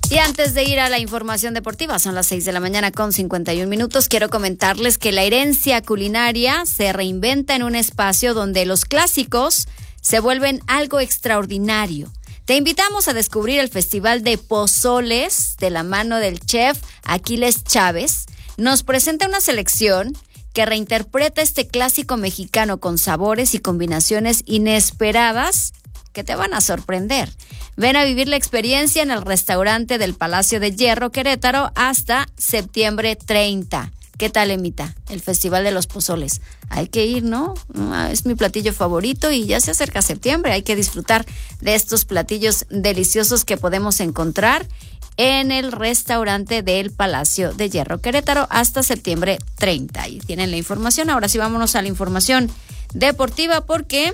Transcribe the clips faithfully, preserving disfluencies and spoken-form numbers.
Y antes de ir a la información deportiva, son las seis de la mañana con cincuenta y un minutos, quiero comentarles que la herencia culinaria se reinventa en un espacio donde los clásicos se vuelven algo extraordinario. Te invitamos a descubrir el Festival de Pozoles de la mano del chef Aquiles Chávez. Nos presenta una selección que reinterpreta este clásico mexicano con sabores y combinaciones inesperadas que te van a sorprender. Ven a vivir la experiencia en el restaurante del Palacio de Hierro, Querétaro, hasta septiembre treinta. ¿Qué tal, Emita? El Festival de los Pozoles. Hay que ir, ¿no? Es mi platillo favorito y ya se acerca septiembre. Hay que disfrutar de estos platillos deliciosos que podemos encontrar en el restaurante del Palacio de Hierro, Querétaro, hasta septiembre treinta. Y tienen la información. Ahora sí, vámonos a la información deportiva, porque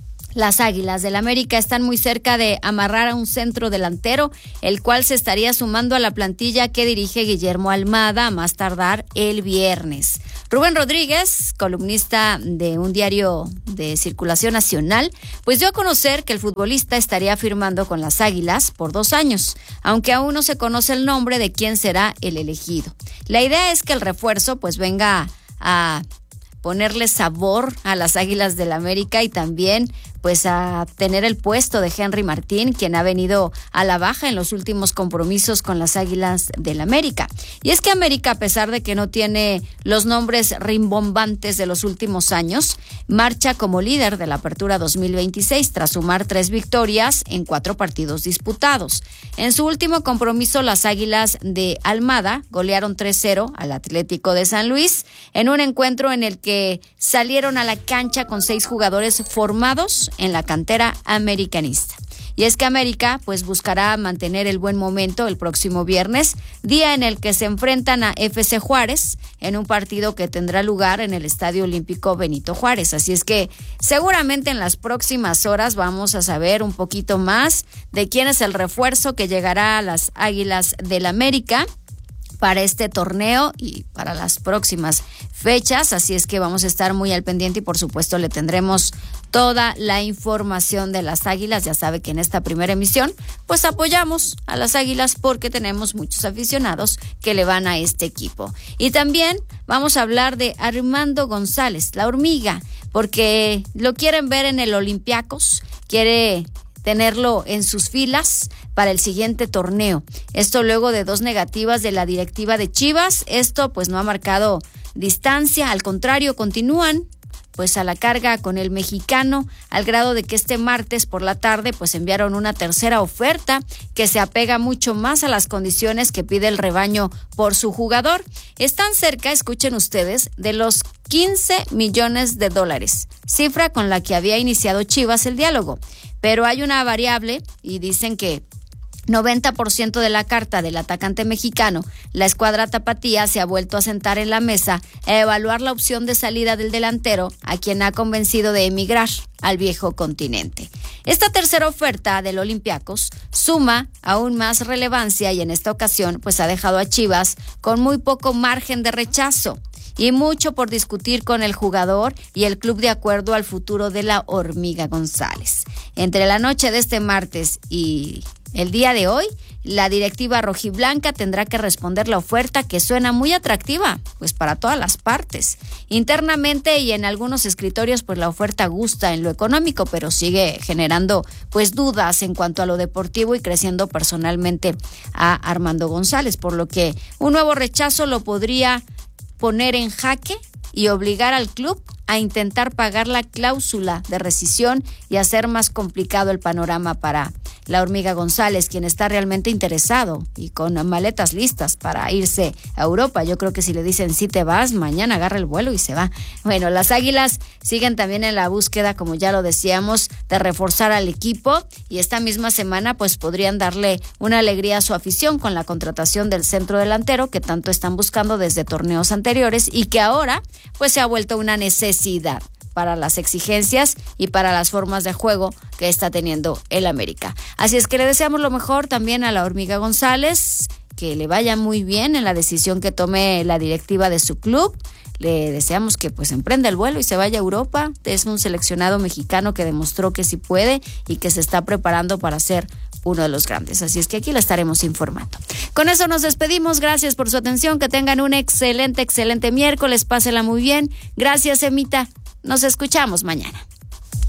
las Águilas del América están muy cerca de amarrar a un centro delantero, el cual se estaría sumando a la plantilla que dirige Guillermo Almada a más tardar el viernes. Rubén Rodríguez, columnista de un diario de circulación nacional, pues dio a conocer que el futbolista estaría firmando con las Águilas por dos años, aunque aún no se conoce el nombre de quién será el elegido. La idea es que el refuerzo pues venga a ponerle sabor a las Águilas del América y también pues a tener el puesto de Henry Martín, quien ha venido a la baja en los últimos compromisos con las Águilas del América. Y es que América, a pesar de que no tiene los nombres rimbombantes de los últimos años, marcha como líder de la Apertura dos mil veintiséis tras sumar tres victorias en cuatro partidos disputados. En su último compromiso, las Águilas de Almada golearon tres cero al Atlético de San Luis en un encuentro en el que salieron a la cancha con seis jugadores formados en la cantera americanista. Y es que América pues buscará mantener el buen momento el próximo viernes, día en el que se enfrentan a F C Juárez en un partido que tendrá lugar en el Estadio Olímpico Benito Juárez. Así es que seguramente en las próximas horas vamos a saber un poquito más de quién es el refuerzo que llegará a las Águilas del América para este torneo y para las próximas fechas, así es que vamos a estar muy al pendiente y por supuesto le tendremos toda la información de las Águilas. Ya sabe que en esta primera emisión pues apoyamos a las Águilas porque tenemos muchos aficionados que le van a este equipo. Y también vamos a hablar de Armando González, la hormiga, porque lo quieren ver en el Olympiacos, quiere tenerlo en sus filas para el siguiente torneo. Esto luego de dos negativas de la directiva de Chivas. Esto pues no ha marcado distancia, al contrario, continúan pues a la carga con el mexicano, al grado de que este martes por la tarde pues enviaron una tercera oferta que se apega mucho más a las condiciones que pide el rebaño por su jugador. Están cerca, escuchen ustedes, de los quince millones de dólares, cifra con la que había iniciado Chivas el diálogo. Pero hay una variable y dicen que noventa por ciento de la carta del atacante mexicano, la escuadra tapatía se ha vuelto a sentar en la mesa a evaluar la opción de salida del delantero, a quien ha convencido de emigrar al viejo continente. Esta tercera oferta del Olympiacos suma aún más relevancia y en esta ocasión pues ha dejado a Chivas con muy poco margen de rechazo y mucho por discutir con el jugador y el club de acuerdo al futuro de la hormiga González. Entre la noche de este martes y el día de hoy, la directiva rojiblanca tendrá que responder la oferta, que suena muy atractiva, pues para todas las partes. Internamente y en algunos escritorios, pues la oferta gusta en lo económico, pero sigue generando pues dudas en cuanto a lo deportivo y creciendo personalmente a Armando González, por lo que un nuevo rechazo lo podría poner en jaque y obligar al club a intentar pagar la cláusula de rescisión y hacer más complicado el panorama para la hormiga González, quien está realmente interesado y con maletas listas para irse a Europa. Yo creo que si le dicen sí te vas, mañana agarra el vuelo y se va. Bueno, las Águilas siguen también en la búsqueda, como ya lo decíamos, de reforzar al equipo y esta misma semana pues podrían darle una alegría a su afición con la contratación del centro delantero que tanto están buscando desde torneos anteriores y que ahora pues se ha vuelto una necesidad para las exigencias y para las formas de juego que está teniendo el América. Así es que le deseamos lo mejor también a la hormiga González, que le vaya muy bien en la decisión que tome la directiva de su club. Le deseamos que pues emprenda el vuelo y se vaya a Europa. Es un seleccionado mexicano que demostró que sí puede y que se está preparando para ser uno de los grandes. Así es que aquí la estaremos informando. Con eso nos despedimos. Gracias por su atención. Que tengan un excelente, excelente miércoles. Pásela muy bien. Gracias, Emita. Nos escuchamos mañana.